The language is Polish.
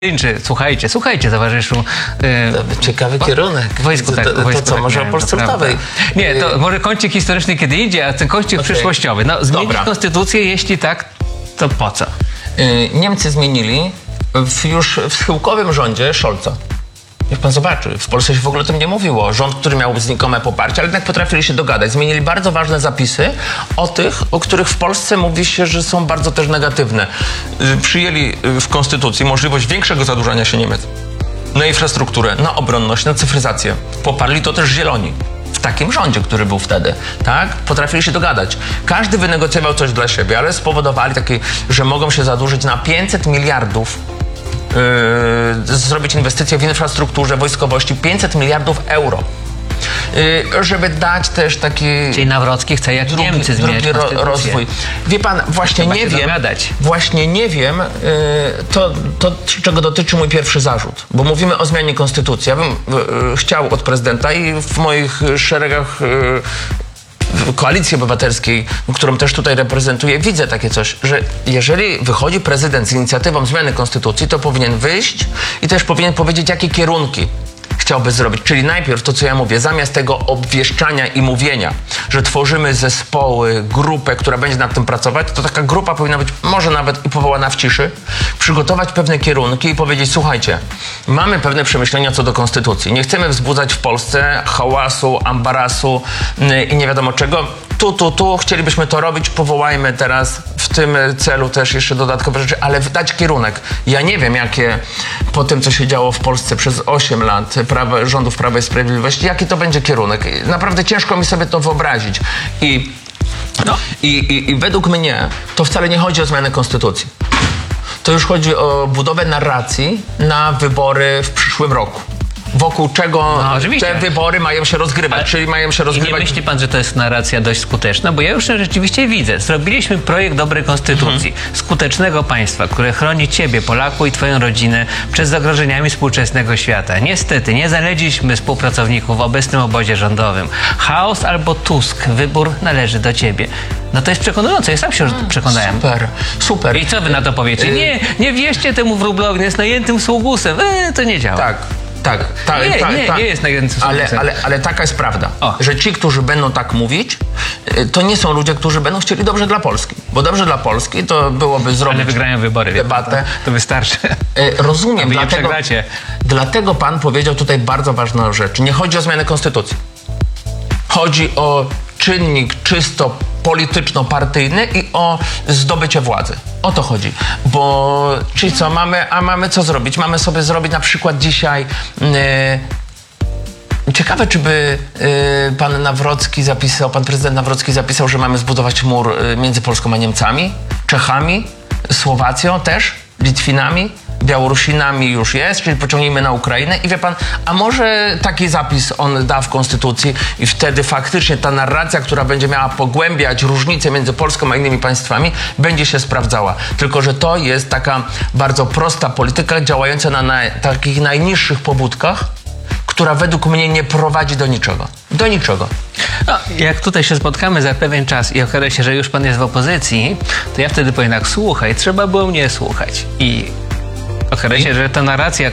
Słuchajcie, towarzyszu. Ciekawy kierunek. Wojsku, tak, to co, może o Polsce Ludowej? Nie, to może kącik historyczny kiedy indziej, a ten kącik przyszłościowy. No, zmienić konstytucję, jeśli tak, to po co? Niemcy zmienili już w schyłkowym rządzie Scholza. Niech pan zobaczy, w Polsce się w ogóle o tym nie mówiło. Rząd, który miał znikome poparcie, ale jednak potrafili się dogadać. Zmienili bardzo ważne zapisy o tych, o których w Polsce mówi się, że są bardzo też negatywne. Przyjęli w konstytucji możliwość większego zadłużania się Niemiec na infrastrukturę, na obronność, na cyfryzację. Poparli to też Zieloni. W takim rządzie, który był wtedy, tak? Potrafili się dogadać. Każdy wynegocjował coś dla siebie, ale spowodowali że mogą się zadłużyć na 500 miliardów zrobić inwestycje w infrastrukturze, wojskowości, 500 miliardów euro. Żeby dać też taki... Czyli Nawrocki chce jak Niemcy zmieniać rozwój. Wie pan, właśnie nie wiem, to czego dotyczy mój pierwszy zarzut. Bo mówimy o zmianie konstytucji. Ja bym chciał od prezydenta i w moich szeregach Koalicji Obywatelskiej, którą też tutaj reprezentuję, widzę takie coś, że jeżeli wychodzi prezydent z inicjatywą zmiany konstytucji, to powinien wyjść i też powinien powiedzieć, jakie kierunki chciałby zrobić. Czyli najpierw to, co ja mówię, zamiast tego obwieszczania i mówienia, że tworzymy zespoły, grupę, która będzie nad tym pracować, to taka grupa powinna być może nawet i powołana w ciszy, przygotować pewne kierunki i powiedzieć, słuchajcie, mamy pewne przemyślenia co do konstytucji. Nie chcemy wzbudzać w Polsce hałasu, ambarasu i nie wiadomo czego. Tu, chcielibyśmy to robić, powołajmy teraz w tym celu też jeszcze dodatkowe rzeczy, ale dać kierunek. Ja nie wiem, jakie po tym, co się działo w Polsce przez 8 lat rządów Prawa i Sprawiedliwości, jaki to będzie kierunek. Naprawdę ciężko mi sobie to wyobrazić. I według mnie to wcale nie chodzi o zmianę konstytucji. To już chodzi o budowę narracji na wybory w przyszłym roku. Wokół czego te wybory mają się rozgrywać, czyli mają się rozgrywać... I nie myśli pan, że to jest narracja dość skuteczna? Bo ja już rzeczywiście widzę. Zrobiliśmy projekt dobrej konstytucji, skutecznego państwa, które chroni ciebie, Polaku i twoją rodzinę przed zagrożeniami współczesnego świata. Niestety, nie znaleźliśmy współpracowników w obecnym obozie rządowym. Chaos albo Tusk. Wybór należy do ciebie. No to jest przekonujące, ja sam się przekonałem. Super. I co wy na to powiecie? Nie wierzcie temu wróblowi, jest najętym sługusem. To nie działa. Tak. Nie jest najwięcej. Ale taka jest prawda, że ci, którzy będą tak mówić, to nie są ludzie, którzy będą chcieli dobrze dla Polski. Bo dobrze dla Polski to byłoby zrobić... Ale wygrają wybory. Debatę. To wystarczy. Rozumiem. Dlatego pan powiedział tutaj bardzo ważną rzecz. Nie chodzi o zmianę konstytucji. Chodzi o czynnik czysto polityczno-partyjny i o zdobycie władzy. O to chodzi. Bo czyli co, mamy co zrobić? Mamy sobie zrobić na przykład dzisiaj... Ciekawe, czy by pan prezydent Nawrocki zapisał, że mamy zbudować mur między Polską a Niemcami, Czechami, Słowacją też, Litwinami, Białorusinami już jest, czyli pociągnijmy na Ukrainę i wie pan, a może taki zapis on da w konstytucji i wtedy faktycznie ta narracja, która będzie miała pogłębiać różnice między Polską a innymi państwami, będzie się sprawdzała. Tylko że to jest taka bardzo prosta polityka działająca na takich najniższych pobudkach, która według mnie nie prowadzi do niczego. Do niczego. No, jak tutaj się spotkamy za pewien czas i okaże się, że już pan jest w opozycji, to ja wtedy powiem tak, słuchaj, trzeba było mnie słuchać. I okaże się, że ta narracja,